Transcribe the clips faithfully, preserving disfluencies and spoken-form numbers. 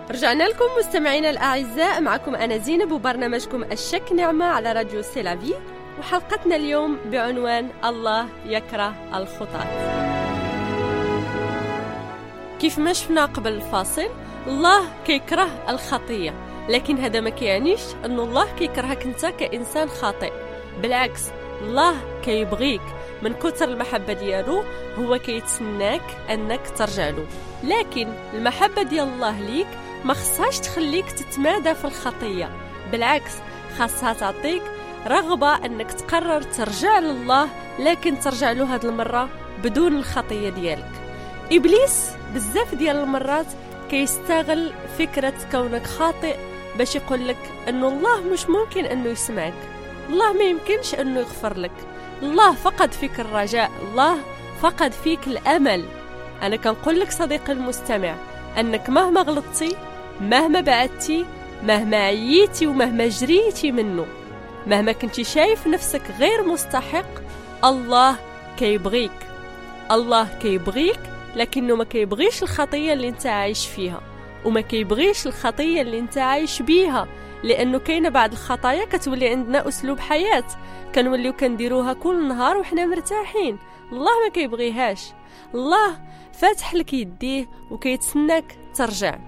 رجعنا لكم مستمعينا الأعزاء، معكم أنا زينب وبرنامجكم الشك نعمة على راديو سيلافي، وحلقتنا اليوم بعنوان الله يكره الخطاة. كيف ما شفنا قبل الفاصل، الله كيكره الخطية، لكن هذا ما كيعنيش أن الله كيكرهك أنت كإنسان خاطئ. بالعكس، الله كيبغيك من كتر المحبة ديالو، هو كيتسناك أنك ترجع له. لكن المحبة ديال الله ليك ما خصهاش تخليك تتمادى في الخطية، بالعكس خاصها تعطيك رغبة أنك تقرر ترجع لله، لكن ترجع له هذه المرة بدون الخطية ديالك. إبليس بزاف ديال المرات كيستغل فكرة كونك خاطئ باش يقول لك أنه الله مش ممكن أنه يسمعك، الله ما يمكنش أنه يغفر لك، الله فقد فيك الرجاء، الله فقد فيك الأمل. أنا كنقول لك صديقي المستمع أنك مهما غلطتي، مهما بعدتي، مهما عييتي ومهما جريتي منه، مهما كنتي شايف نفسك غير مستحق، الله كيبغيك. الله كيبغيك، لكنه ما كيبغيش الخطية اللي انت عايش فيها، وما كيبغيش الخطية اللي انت عايش بيها، لأنه كاينة بعض الخطايا كتولي عندنا أسلوب حياة كنوليو كنديروها كل نهار وحنا مرتاحين. الله ما كيبغيهاش، الله فاتح لك يديه وكيتسناك ترجع.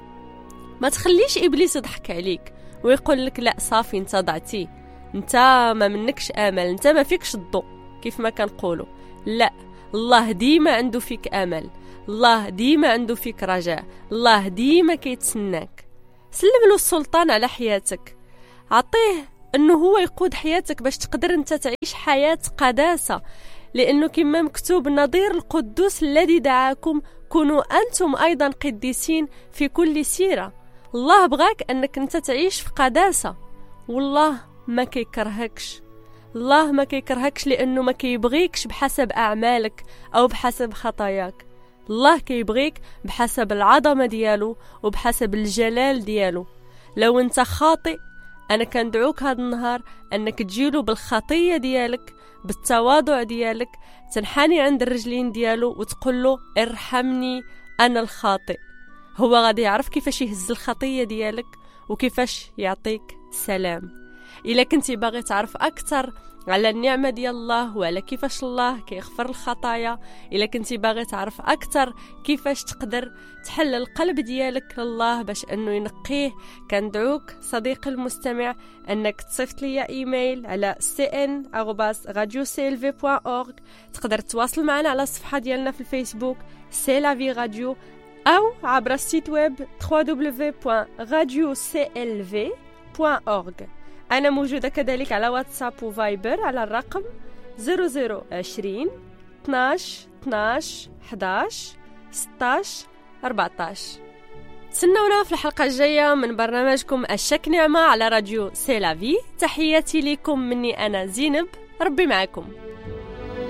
ما تخليش إبليس يضحك عليك ويقول لك لا صافي انت ضعتي، انت ما منكش امل، انت ما فيكش الضوء كيف ما كنقولوا. لا، الله ديما عنده فيك امل، الله ديما عنده فيك رجاء، الله ديما كيتسناك. سلم له السلطان على حياتك، عطيه انه هو يقود حياتك باش تقدر انت تعيش حياة قداسة، لأنه كما مكتوب نظير القدوس الذي دعاكم كونوا أنتم أيضا قديسين في كل سيرة. الله بغاك أنك أنت تعيش في قداسة، والله ما كيكرهكش. الله ما كيكرهكش لأنه ما كيبغيكش بحسب أعمالك أو بحسب خطاياك، الله كيبغيك بحسب العظمة ديالو وبحسب الجلال ديالو. لو أنت خاطئ، أنا كندعوك هذا النهار أنك تجيله بالخطية ديالك، بالتواضع ديالك، تنحني عند الرجلين ديالو وتقول له ارحمني أنا الخاطئ. هو غادي يعرف كيفاش يهز الخطية ديالك وكيفاش يعطيك سلام. إلا كنتي باغي تعرف أكثر على النعمة ديال الله وعلى كيفاش الله كيغفر الخطايا، إلا كنتي باغي تعرف أكثر كيفاش تقدر تحل القلب ديالك لله باش أنه ينقيه، كندعوك صديقي المستمع أنك تصيفط لي إيميل على سي إن آروباس راديو سيلفي بوان أورغ. تقدر تواصل معنا على الصفحة ديالنا في الفيسبوك سي لافي راديو، أو عبر السيت ويب دبليو دبليو دبليو بوان راديو سيلفي بوان أورغ. أنا موجودة كذلك على واتساب وفايبر على الرقم صفر صفر عشرين اثناش اثناش حداش ستاش أربعتاش. تسنونا في الحلقة الجاية من برنامجكم الشك نعمة على راديو سيلافي. تحياتي لكم مني أنا زينب، ربي معكم.